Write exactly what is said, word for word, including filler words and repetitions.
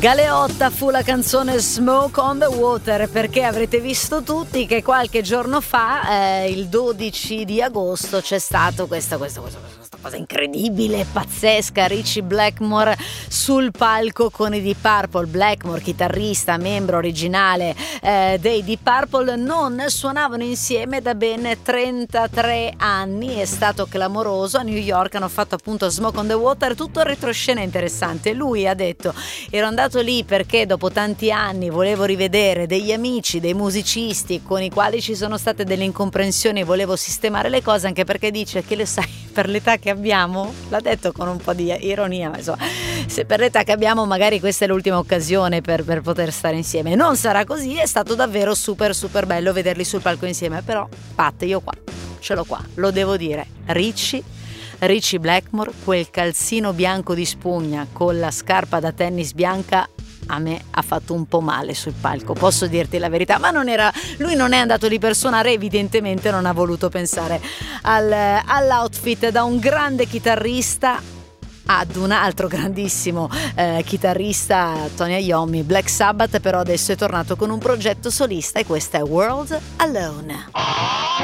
Galeotta fu la canzone Smoke on the Water, perché avrete visto tutti che qualche giorno fa, eh, il dodici di agosto, c'è stato questa, questa, questa, questa cosa incredibile, pazzesca, Ritchie Blackmore sul palco con i Deep Purple. Blackmore, chitarrista, membro originale eh, dei Deep Purple, non suonavano insieme da ben trentatré anni, è stato clamoroso. A New York hanno fatto appunto Smoke on the Water, tutto il retroscena interessante. Lui ha detto: ero andato lì perché dopo tanti anni volevo rivedere degli amici, dei musicisti con i quali ci sono state delle incomprensioni, volevo sistemare le cose, anche perché dice che, le sai, per l'età che abbiamo, l'ha detto con un po' di ironia, ma insomma, se per l'età che abbiamo magari questa è l'ultima occasione per, per poter stare insieme. Non sarà così, è stato davvero super super bello vederli sul palco insieme. Però Pat, io qua ce l'ho qua, lo devo dire, Ritchie Ritchie Blackmore, quel calzino bianco di spugna con la scarpa da tennis bianca, a me ha fatto un po' male sul palco, posso dirti la verità. Ma non era, lui non è andato lì per suonare, evidentemente non ha voluto pensare al, all'outfit da un grande chitarrista ad un altro grandissimo eh, chitarrista, Tony Iommi. Black Sabbath però adesso è tornato con un progetto solista e questa è World Alone.